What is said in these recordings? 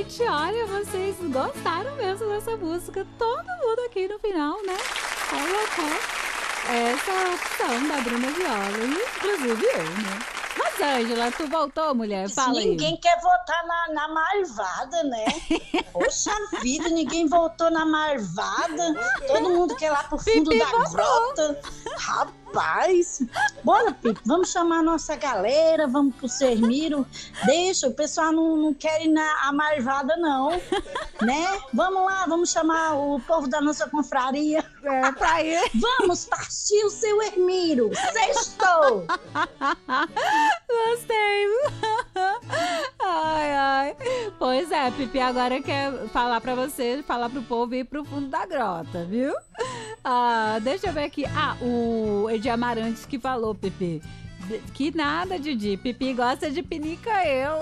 Gente, olha, vocês gostaram mesmo dessa música. Todo mundo aqui no final, né? Colocou essa opção da Bruna Viola. E, inclusive eu, né? Rosângela, tu voltou, mulher? Fala aí. Ninguém quer votar na Marvada, né? Poxa vida, ninguém votou na Marvada. Todo mundo quer ir lá pro fundo Pipi da votou. grota. Rapaz. Bora, Pipi, vamos chamar a nossa galera, vamos pro Sermiro. Deixa, o pessoal não quer ir na Marvada, não. Né? Vamos lá, vamos chamar o povo da nossa confraria. É, pra ir. Vamos partir o seu Hermiro. Sextou! Gostei. Ai, ai. Pois é, Pipi agora quer falar pra você, falar pro povo ir pro fundo da grota, viu? Ah, deixa eu ver aqui. Ah, o Edi Amarantes que falou, Pipi. Que nada, Didi. Pipi gosta de pinica eu.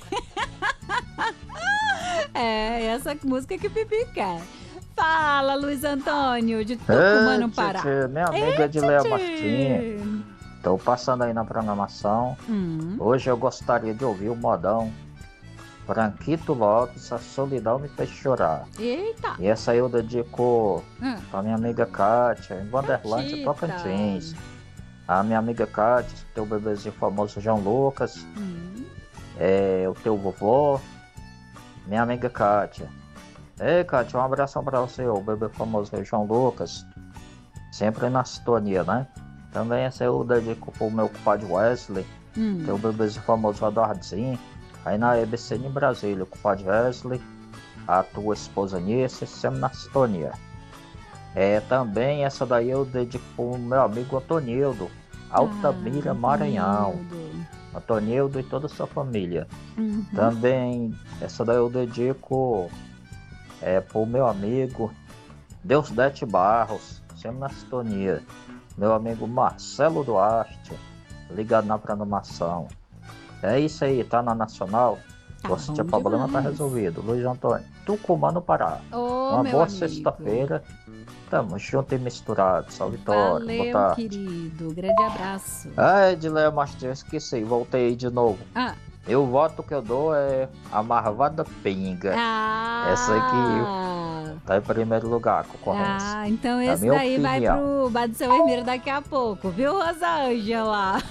É, essa música que Pipi quer. Fala, Luiz Antônio, de Tucumã, no Pará. Tchê, minha amiga de Léo Martins. Estou passando aí na programação. Hoje eu gostaria de ouvir o modão Franquito Lopes, A Solidão Me Fez Chorar. Eita! E essa aí eu dedico pra minha amiga Kátia, em Vanderlândia, Catita. Tocantins. A minha amiga Kátia, teu bebezinho famoso João Lucas, o teu vovô, minha amiga Kátia. Ei, Kátia, um abração pra você, o bebê famoso João Lucas, sempre na sintonia, né? Também essa eu dedico pro meu compadre Wesley, teu bebezinho famoso Eduardinho, aí na EBC em Brasília, o compadre Wesley, a tua esposa Nice, sempre na sintonia. Também essa daí eu dedico pro meu amigo Antonildo, Altamira, Maranhão. Antonildo e toda a sua família. Também essa daí eu dedico pro meu amigo Deusdete Barros, sempre na sintonia. Meu amigo Marcelo Duarte, ligado na programação. É isso aí, tá na Nacional. Se tinha problema, tá resolvido. Luiz Antônio, Tucumã, no Pará. Uma boa sexta-feira. Tamo junto e misturado. Salve, Vitória. Valeu, querido. Grande abraço. Edileia Martins, esqueci. Voltei aí de novo. Eu voto que eu dou é a Marvada Pinga. Essa aí que tá em primeiro lugar, a concorrência. Então esse daí vai pro bar do seu Hermiro daqui a pouco, viu, Rosângela?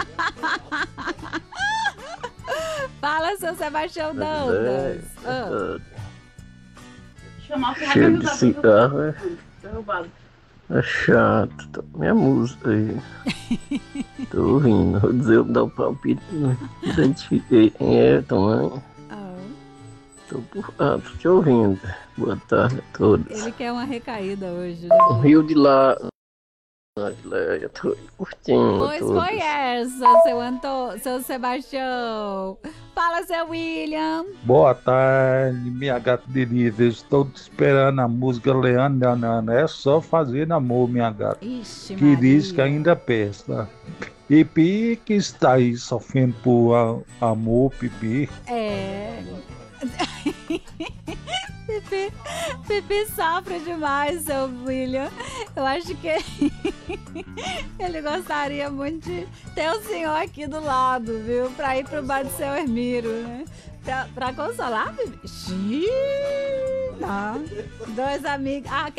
Fala, seu Sebastião Dantas. Cheio de cigarro, é chato. Minha música aí. Tô ouvindo. Vou dizer, dar o palpite. Identifiquei quem é também. Tô te ouvindo. Boa tarde a todos. Ele quer uma recaída hoje, né? Rio de lá. Eu tô curtindo. Pois todos. foi essa, seu Sebastião. Fala, seu William. Boa tarde, minha gata querida. Estou te esperando a música Leandro Nanana. É só fazer amor, minha gata. Ixi, que diz que ainda presta. Pipi que está aí sofrendo por amor, Pipi. Pipi sofre demais, seu William. Eu acho que ele gostaria muito de ter o senhor aqui do lado, viu? Pra ir pro bar do seu Hermiro, né? Pra consolar, Pipi. Xiii, tá. Dois amigos.